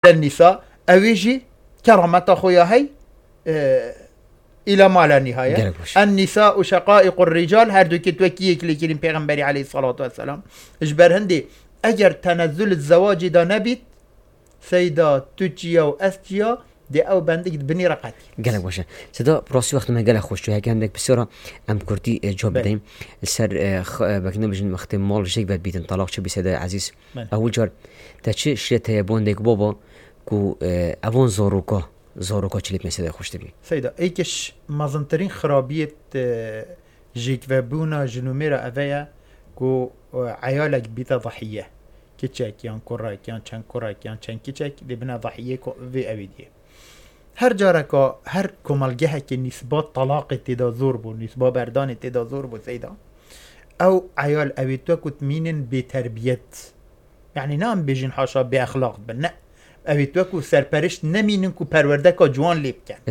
النساء اويجي كرامة خويا هي الى ما لا نهايه. النساء شقائق الرجال، هر دو كتوكي كلي كريم پیغمبري عليه الصلاه والسلام اجبر هندي اگر تنزل الزواج دا نبيت سيدا توچيا و اسچيا دي او بندك بني رقتي قالك باشه صدا براسي وقت ما قال خوش تو هكا عندك بسرعه ام كرتي جواب دايم السر بكنا بجن مختم مال شيك بعد بيت انطلاق شو بسدا عزيز اول جار تاچ شريت يابون ديك بابا كو افون زوروكا چليت مسدا خوش تبي سيدا ايكش مازنترين خرابيه جيك وبونا جنوميرا افيا كو عيالك بيتا ضحيه كيتشك يان كوراك يان چن كوراك يان چن كيتشك دي بنا ضحيه في ابيديه هر جاركا هر كمالجه که نسبات طلاق تدا زور بو نسبات بردان تدا زور بو سيدا او عيال اويتو كت مينن بتربيت يعني نام بيجين حاشا باخلاق بنا اويتو كو سرپرشت نمينن كو پرورده کا جوان ليب كان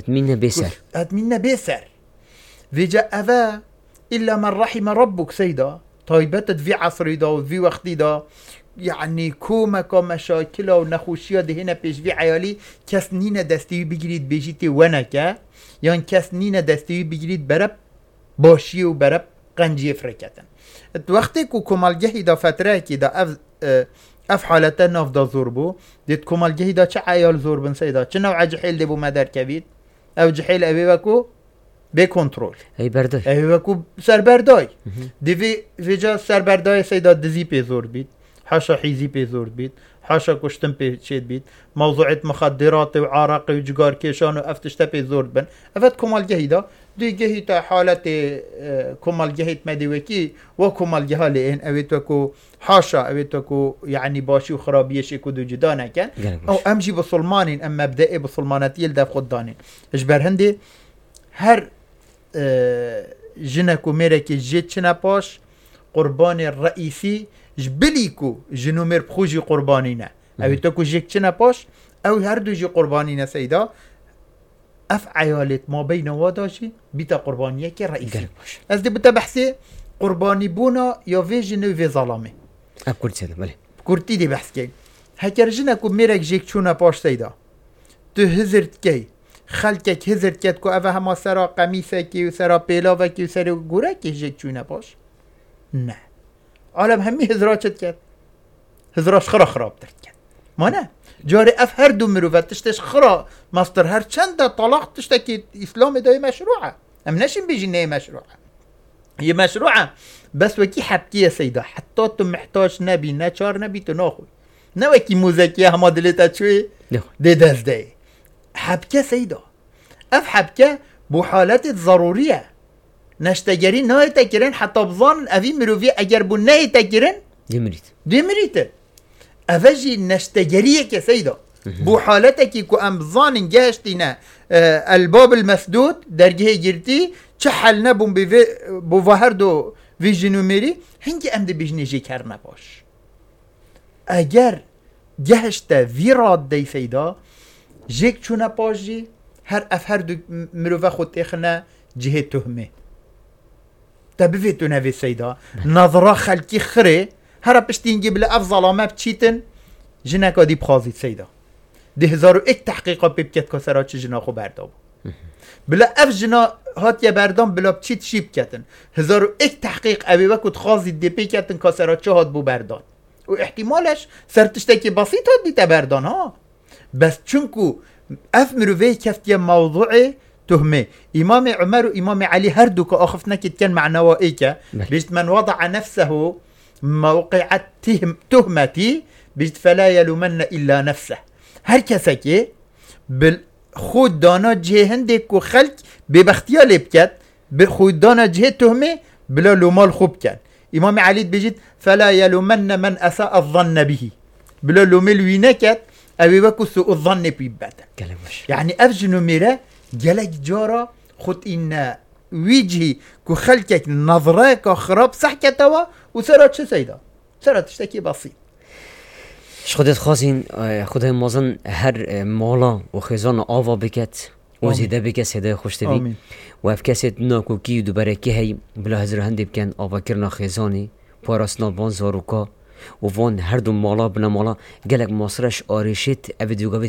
اتمنى بيسر فيجا افا الا من رحم ربك سيدا طيبتت في عصري دا وفي وقتي دا يعني كومك مشاكل و نخوشيا ده هنا پیش في عيالي کس نين دستيوي بگیرید بجيتي ونكا يعني کس نين دستيوي بگیرید برب باشي و برب قنجي فركتن وقتی کو کمالگهی دا فتره کی دا اف حالتا ناف دا زور بو دید کمالگهی دا چه عيال زور بن سيدا چه نوع جحيل دي بو مدر كبيد او جحيل اوی وكو به کنترل ای بردای اوی وكو سربردای دی في جا سربردای سيدا دزي پی زور بید حاشا حيزي بي زور بيت حاشا كشتم بي شيد بيت موضوعات مخدرات وعراقي وجقار كيشان وافتشتا بي زور بن افت كمال جهيدا دي جهيتا حالة كمال جهيت مديوكي وكمال جهالين اويتوكو حاشا اويتوكو يعني باشي وخرابية شيكو دو جدانا كان او امجي بسلمانين ام مبدئي بسلماناتي يلدف خدانين اجبر هندي هر جنكو ميركي جيت شنا باش قربان الرئيسي جبليكو جنومير بخوجي قربانينا او تاكو جيكتنا باش او هردو جي قربانينا سيدا اف عيالت ما بين واداشي بيتا قربانيه كي رئيسي از دي بتا بحثي قرباني بونا يا في جنو في ظلامي اكل سيدا بله كورتي دي بحث كي هكرجنكو ميرك جيكتشونا باش سيدا تو هزرت كي خلكك هزرت كتكو افا هما سرا قميسكي وسرا بيلاوكي وسرا غوركي جيكتشونا باش نه عالم همي هزراچت كد هزراش خرا خراب ترد كد ما نه جاري اف هر دو مروفت تشتش خرا مستر هر چند طلاق تشتكي اسلام داي مشروعه ام نشين بيجي ناي مشروعه هي مشروعه بس وكي حبكي يا سيدا حتى تو محتاج نبي نچار نبي تو ناخوي نوكي موزكي هما دلتا شوي دي دز داي حبكي سيدا اف حبكي بو حالات ضروريه نشتگری نه تکرین حتی بظن اوی مروفی اگر بو نه تکرین دمريت اوجی نشتگریه که سیدا بو حالته که کو ام بظن گهشتینا الباب المسدود درگه گرتی چه حل نبون بو وهردو ویژ نومری هنگی ام ده بجنه جی کرنه باش اگر گهشته ویراد دی سیدا جیک چونه باش جی هر دو مروفه خود تخنه جهه تهمه تبفيتو نافي سيدا نظرة خلقي خري هرا بشتين جيب لأف ظلامة بتشيتن جناكا دي بخازي سيدا دي هزارو اك تحقيقا ببكت كسرات چه جناخو بردابو بلا اف جنا هات يا بردام بلا بتشيت شي بكتن هزارو اك تحقيق اوي وكو تخازي دي بكتن كسرات چه هات بو بردان و احتمالش سرتشتاكي بسيط هات بيتا بردان ها بس چونكو اف مروفي كفتيا موضوعي تهمه امام عمر وامام علي هردو كاخفنا كان معناه ايكا بيجت من وضع نفسه موقع تهمتي بيجت فلا يلومن الا نفسه هر كسكي بالخود دانا جه هندك وخلق ببختيا لبكت بخود دانا جه تهمه بلا لومال خوب كان امام علي بيجت فلا يلومن من اساء الظن به بلا لومل وينكت ابي بكو سوء الظن بيبتا يعني افجنو ميرا جلك جارا خد إن ويجهي كو خلقك نظرك خراب صحكتوا وسرات شو سيدا سرات تشتكي بسيط خودت خواستین خدای مازن هر مالا و خزان آوا بکت و زیده بکت صدای خوشتوی و اف کسی ناکوکی دوباره که هی بلا هزر هنده بکن آوا کرنا خزانی پاراسنا بان زاروکا و وان هر دو مالا بنا مالا گلک ماصرش آریشت او دیوگاوی